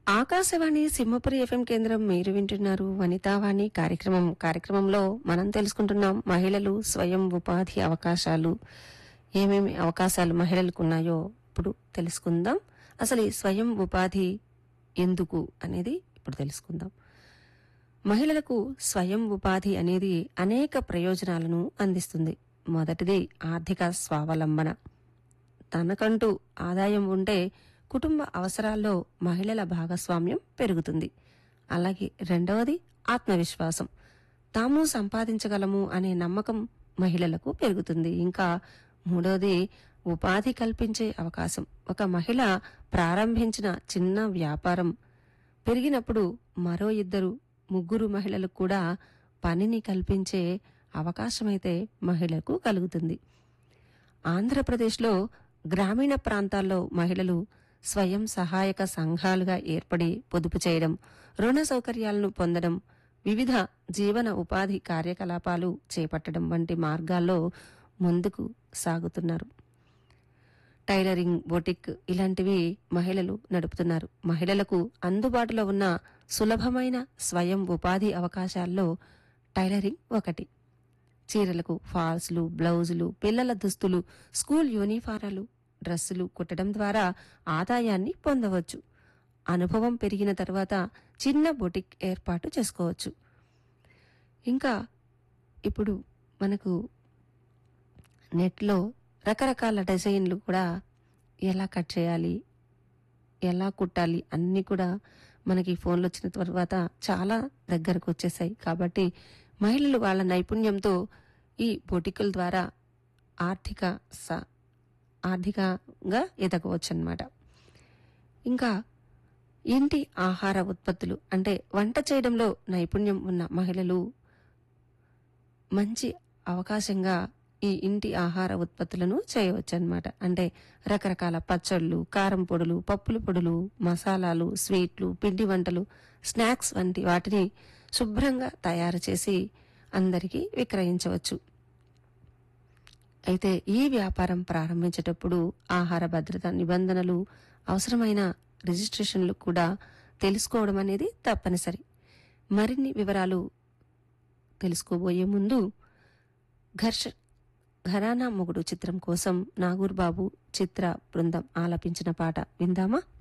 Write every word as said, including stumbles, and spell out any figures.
Akashvani Simhapuri FM కేంద్రం మీరు వింటున్నారు వనితావాణి కార్యక్రమం కార్యక్రమంలో మనం తెలుసుకుంటున్నాం మహిళలు స్వయం ఉపాధి అవకాశాలు ఏమేమి అవకాశాలు మహిళలకు ఉన్నాయో ఇప్పుడు తెలుసుకుందాం. అసలు ఈ స్వయం ఉపాధి ఎందుకు అనేది ఇప్పుడు తెలుసుకుందాం. మహిళలకు స్వయం ఉపాధి అనేది అనేక ప్రయోజనాలను అందిస్తుంది. మొదటిది ఆర్థిక స్వావలంబన. తనకంటూ ఆదాయం ఉంటే కుటుంబ అవసరాల్లో మహిళల భాగస్వామ్యం పెరుగుతుంది. అలాగే రెండవది ఆత్మవిశ్వాసం. తాము సంపాదించగలము అనే నమ్మకం మహిళలకు పెరుగుతుంది. ఇంకా మూడవది ఉపాధి కల్పించే అవకాశం. ఒక మహిళ ప్రారంభించిన చిన్న వ్యాపారం పెరిగినప్పుడు మరో ఇద్దరు ముగ్గురు మహిళలకు కూడా పనిని కల్పించే అవకాశమైతే మహిళలకు కలుగుతుంది. ఆంధ్రప్రదేశ్లో గ్రామీణ ప్రాంతాల్లో మహిళలు స్వయం సహాయక సంఘాలుగా ఏర్పడి పొదుపు చేయడం, రుణ సౌకర్యాలను పొందడం, వివిధ జీవన ఉపాధి కార్యకలాపాలు చేపట్టడం వంటి మార్గాల్లో ముందుకు సాగుతున్నారు. టైలరింగ్, బొటిక్ ఇలాంటివి మహిళలు నడుపుతున్నారు. మహిళలకు అందుబాటులో ఉన్న సులభమైన స్వయం ఉపాధి అవకాశాల్లో టైలరింగ్ ఒకటి. చీరలకు ఫాల్స్లు, బ్లౌజులు, పిల్లల దుస్తులు, స్కూల్ యూనిఫారాలు, డ్రెస్సులు కుట్టడం ద్వారా ఆదాయాన్ని పొందవచ్చు. అనుభవం పెరిగిన తర్వాత చిన్న బొటిక్ ఏర్పాటు చేసుకోవచ్చు. ఇంకా ఇప్పుడు మనకు నెట్లో రకరకాల డిజైన్లు కూడా ఎలా కట్ చేయాలి, ఎలా కుట్టాలి అన్నీ కూడా మనకి ఫోన్లు వచ్చిన తర్వాత చాలా దగ్గరకు వచ్చేసాయి. కాబట్టి మహిళలు వాళ్ళ నైపుణ్యంతో ఈ బొటికుల ద్వారా ఆర్థిక స ఆర్థికంగా ఎదగవచ్చు అన్నమాట. ఇంకా ఇంటి ఆహార ఉత్పత్తులు అంటే వంట చేయడంలో నైపుణ్యం ఉన్న మహిళలు మంచి అవకాశంగా ఈ ఇంటి ఆహార ఉత్పత్తులను చేయవచ్చు అన్నమాట. అంటే రకరకాల పచ్చళ్ళు, కారం పొడులు, పప్పుల పొడులు, మసాలాలు, స్వీట్లు, పిండి వంటలు, స్నాక్స్ వంటి వాటిని శుభ్రంగా తయారు చేసి అందరికీ విక్రయించవచ్చు. అయితే ఈ వ్యాపారం ప్రారంభించేటప్పుడు ఆహార భద్రత నిబంధనలు, అవసరమైన రిజిస్ట్రేషన్లు కూడా తెలుసుకోవడం అనేది తప్పనిసరి. మరిన్ని వివరాలు తెలుసుకోబోయే ముందు ఘర్ష ఘరానా మొగుడు చిత్రం కోసం నాగూర్ బాబు, చిత్ర బృందం ఆలపించిన పాట విందామా?